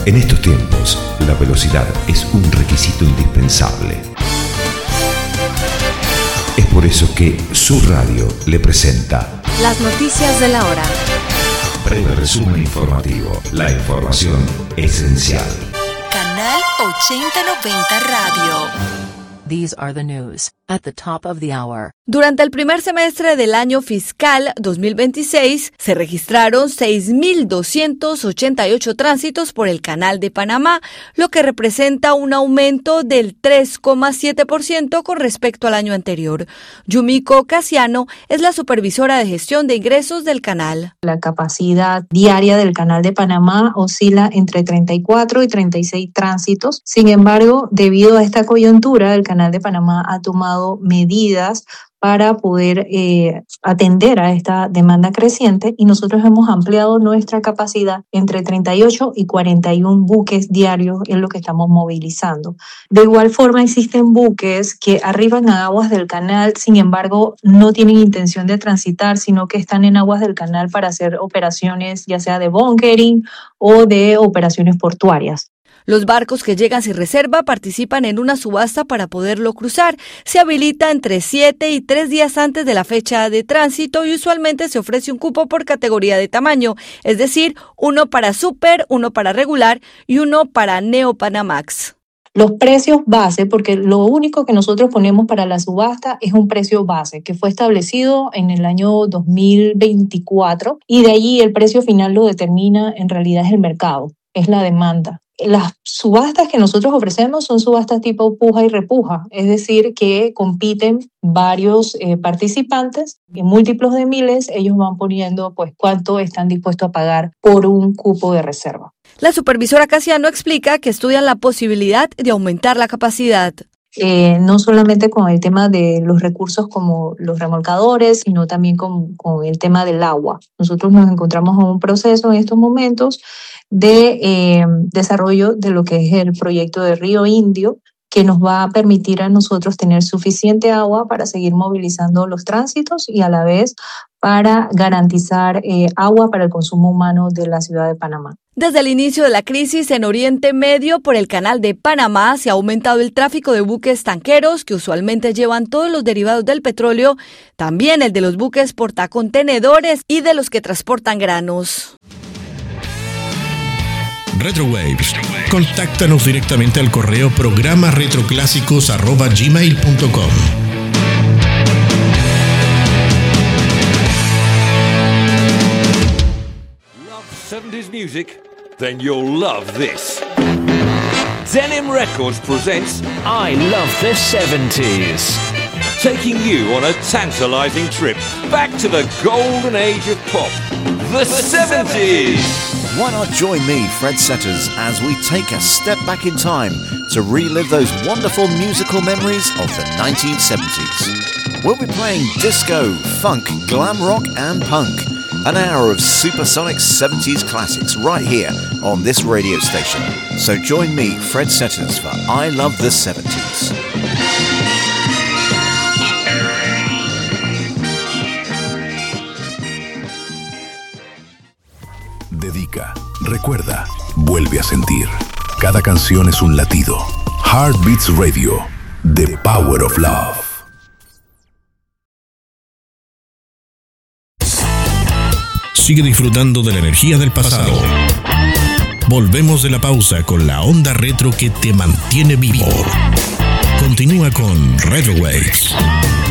En estos tiempos, la velocidad es un requisito indispensable. Es por eso que su radio le presenta las noticias de la hora. Breve resumen informativo. La información esencial. Canal 8090 Radio. These are the news at the top of the hour. Durante el primer semestre del año fiscal 2026, se registraron 6.288 tránsitos por el Canal de Panamá, lo que representa un aumento del 3,7% con respecto al año anterior. Yumiko Casiano es la supervisora de gestión de ingresos del canal. La capacidad diaria del Canal de Panamá oscila entre 34 y 36 tránsitos. Sin embargo, debido a esta coyuntura, el Canal de Panamá ha tomado medidas para poder atender a esta demanda creciente y nosotros hemos ampliado nuestra capacidad entre 38 y 41 buques diarios en lo que estamos movilizando. De igual forma existen buques que arriban a aguas del canal, sin embargo no tienen intención de transitar, sino que están en aguas del canal para hacer operaciones ya sea de bunkering o de operaciones portuarias. Los barcos que llegan sin reserva participan en una subasta para poderlo cruzar. Se habilita entre 7 y 3 días antes de la fecha de tránsito y usualmente se ofrece un cupo por categoría de tamaño, es decir, uno para Super, uno para regular y uno para Neo Panamax. Los precios base, porque lo único que nosotros ponemos para la subasta es un precio base que fue establecido en el año 2024 y de allí el precio final lo determina en realidad es el mercado, es la demanda. Las subastas que nosotros ofrecemos son subastas tipo puja y repuja, es decir, que compiten varios participantes en múltiplos de miles, ellos van poniendo pues cuánto están dispuestos a pagar por un cupo de reserva. La supervisora Casiano explica que estudian la posibilidad de aumentar la capacidad. No solamente con el tema de los recursos como los remolcadores, sino también con el tema del agua. Nosotros nos encontramos en un proceso en estos momentos de desarrollo de lo que es el proyecto de Río Indio, que nos va a permitir a nosotros tener suficiente agua para seguir movilizando los tránsitos y a la vez para garantizar agua para el consumo humano de la ciudad de Panamá. Desde el inicio de la crisis en Oriente Medio por el Canal de Panamá se ha aumentado el tráfico de buques tanqueros que usualmente llevan todos los derivados del petróleo, también el de los buques portacontenedores y de los que transportan granos. Retrowaves. Contáctanos directamente al correo programaretroclásicos@gmail.com. Love 70s music? Then you'll love this. Denim Records presents I Love the 70s. Taking you on a tantalizing trip back to the golden age of pop, the 70s. Why not join me, Fred Setters, as we take a step back in time to relive those wonderful musical memories of the 1970s. We'll be playing disco, funk, glam rock and punk. An hour of supersonic 70s classics right here on this radio station. So join me, Fred Setters, for I Love the 70s. Dedica, recuerda, vuelve a sentir. Cada canción es un latido. Heartbeats Radio, The Power of Love. Sigue disfrutando de la energía del pasado. Volvemos de la pausa con la onda retro que te mantiene vivo. Continúa con Retrowaves.